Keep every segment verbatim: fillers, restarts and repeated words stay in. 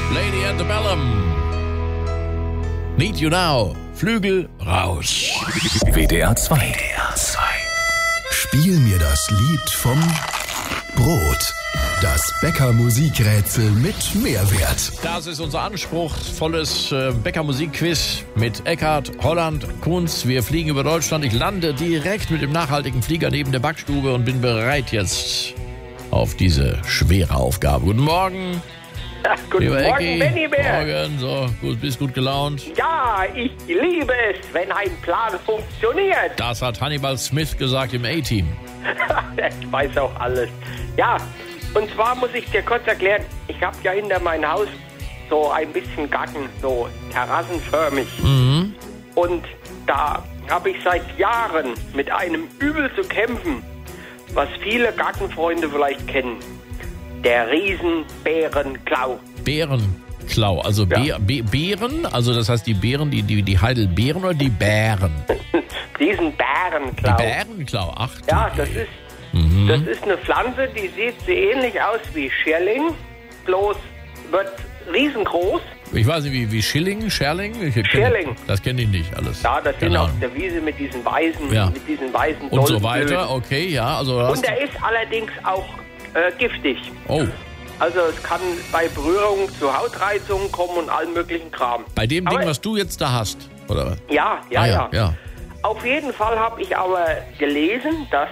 Lady Antebellum. Need You Now. Flügel raus. W D R zwei. W D R zwei. Spiel mir das Lied vom Brot. Das Bäcker-Musikrätsel mit Mehrwert. Das ist unser anspruchsvolles äh, Bäcker-Musik-Quiz mit Eckhard, Holland, Kunz. Wir fliegen über Deutschland. Ich lande direkt mit dem nachhaltigen Flieger neben der Backstube und bin bereit jetzt auf diese schwere Aufgabe. Guten Morgen. Ja, guten Lieber Morgen, Ecki. Benny Bär. Morgen, so, gut, bist gut gelaunt. Ja, ich liebe es, wenn ein Plan funktioniert. Das hat Hannibal Smith gesagt im A-Team. Ich weiß auch alles. Ja, und zwar muss ich dir kurz erklären, ich habe ja hinter meinem Haus so ein bisschen Garten, so terrassenförmig. Mhm. Und da habe ich seit Jahren mit einem Übel zu kämpfen, was viele Gartenfreunde vielleicht kennen. Der Riesenbärenklau. Bärenklau, also Ja. Be- Be- Beeren, also das heißt die Beeren, die, die, die Heidelbeeren oder die Bären? Diesen Bärenklau. Die Bärenklau, ach du Ja, das je. ist, Mhm. das ist eine Pflanze, die sieht so ähnlich aus wie Schierling, bloß wird riesengroß. Ich weiß nicht, wie, wie Schilling, Scherling? Ich kenn- Schierling. Das kenne ich nicht alles. Ja, das sind Keine auf Ahnung. der Wiese mit diesen weißen, Ja. mit diesen weißen Und so Doldenblüten. weiter, okay, ja. Also du hast, Und der ist allerdings auch äh, giftig. oh, Also es kann bei Berührung zu Hautreizungen kommen und allen möglichen Kram. bei dem Aber- Ding, was du jetzt da hast, oder? Ja, ja, Ah, ja. ja. Auf jeden Fall habe ich aber gelesen, dass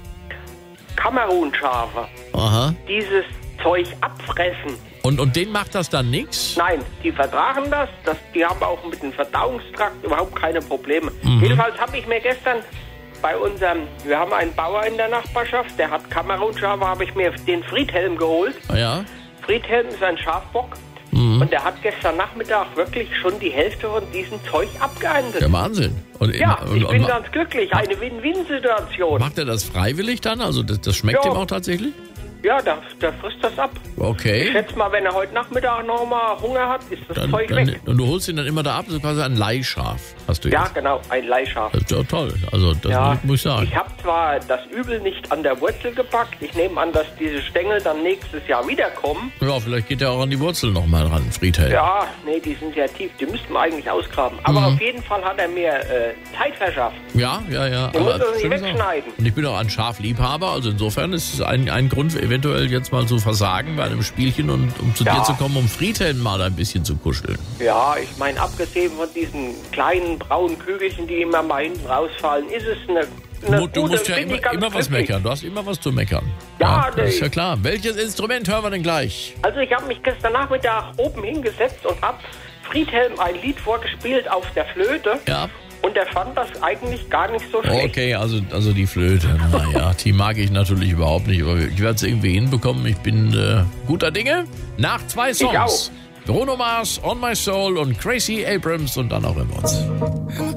Kamerunschafe Aha. dieses Zeug abfressen. Und, und denen macht das dann nichts? Nein, die vertragen das, das. Die haben auch mit dem Verdauungstrakt überhaupt keine Probleme. Mhm. Jedenfalls habe ich mir gestern bei unserem, wir haben einen Bauer in der Nachbarschaft, der hat Kamerunschafe, habe ich mir den Friedhelm geholt. Ah, ja. Friedhelm ist ein Schafbock. Mhm. Und der hat gestern Nachmittag wirklich schon die Hälfte von diesem Zeug abgeerntet. Der Wahnsinn. Und, Ja, und, ich und, bin ma- ganz glücklich. Eine Win-Win-Situation. macht er das freiwillig dann? Also das, das schmeckt Ja. ihm auch tatsächlich? Ja, der, der frisst das ab. Ich Okay. schätze mal, wenn er heute Nachmittag noch mal Hunger hat, ist das Dann, Zeug dann, weg. und du holst ihn dann immer da ab, das ist quasi ein Leihschaf, hast du Ja, jetzt. genau, ein Leihschaf. Das ist ja toll. Also das Ja, muss ich sagen. ich habe zwar das Übel nicht an der Wurzel gepackt. Ich nehme an, dass diese Stängel dann nächstes Jahr wiederkommen. Ja, vielleicht geht er auch an die Wurzel nochmal ran, Friedhelm. Ja, nee, die sind sehr tief. Die müssten wir eigentlich ausgraben. Aber auf jeden Fall hat er mir äh, Zeit verschafft. Ja, ja, ja. Du musst das nicht schöne Sache. wegschneiden. Und ich bin auch ein Schafliebhaber, also insofern ist es ein, ein Grund, eventuell jetzt mal zu versagen bei einem Spielchen und um zu Ja. dir zu kommen, um Friedhelm mal ein bisschen zu kuscheln. Ja, ich meine, abgesehen von diesen kleinen braunen Kügelchen, die immer mal hinten rausfallen, ist es eine, eine Du, du gute, musst ja bin ich immer, ganz immer was glücklich. meckern. Du hast immer was zu meckern. Ja, das ist nee. ja klar. Welches Instrument hören wir denn gleich? Also ich habe mich gestern Nachmittag oben hingesetzt und habe Friedhelm ein Lied vorgespielt auf der Flöte. Ja. Und er fand das eigentlich gar nicht so schlecht. Okay, also, also die Flöte. Naja, die mag ich natürlich überhaupt nicht, aber ich werde es irgendwie hinbekommen. Ich bin äh, guter Dinge. Nach zwei Songs. Bruno Mars, On My Soul und Gracie Abrams und dann auch immer uns.